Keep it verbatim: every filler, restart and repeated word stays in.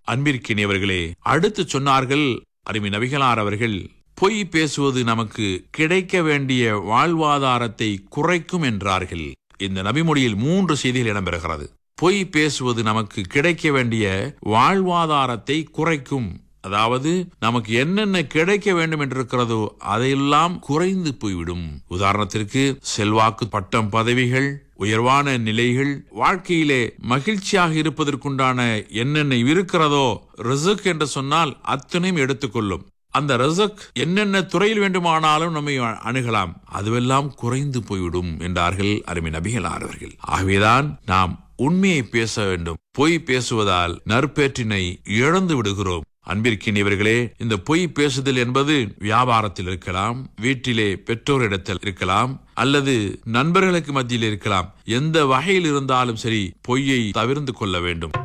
அன்பிற்கினியவர்களே, அடுத்து சொன்னார்கள் அருமை நபிகளார் அவர்கள், பொய் பேசுவது நமக்கு கிடைக்க வேண்டிய வாழ்வாதாரத்தை குறைக்கும் என்றார்கள். இந்த நபிமொழியில் மூன்று செய்திகள் இடம்பெறுகிறது. பொய் பேசுவது நமக்கு கிடைக்க வேண்டிய வாழ்வாதாரத்தை குறைக்கும், அதாவது நமக்கு என்னென்ன கிடைக்க வேண்டும் என்றிருக்கிறதோ அதையெல்லாம் குறைந்து போய்விடும். உதாரணத்திற்கு செல்வாக்கு, பட்டம், பதவிகள், உயர்வான நிலைகள், வாழ்க்கையிலே மகிழ்ச்சியாக இருப்பதற்குண்டான என்னென்ன இருக்கிறதோ, ரிஸ்க் என்று சொன்னால் அத்தனையும் எடுத்துக்கொள்ளும். அந்த ரிஸ்க் என்னென்ன துறையில் வேண்டுமானாலும் நம்மை அணுகலாம், அதுவெல்லாம் குறைந்து போய்விடும் என்றார்கள் அருமை நபிகளார் அவர்கள். ஆகவேதான் நாம் உண்மையை பேச வேண்டும். பொய் பேசுவதால் நற்பேற்றினை இழந்து விடுகிறோம். அன்பிற்கினியவர்களே, இந்த பொய் பேசுதல் என்பது வியாபாரத்தில் இருக்கலாம், வீட்டிலே பெற்றோரிடத்தில் இருக்கலாம், அல்லது நண்பர்களுக்கு மத்தியில் இருக்கலாம். எந்த வகையில் இருந்தாலும் சரி, பொய்யை தவிர்த்து கொள்ள வேண்டும்.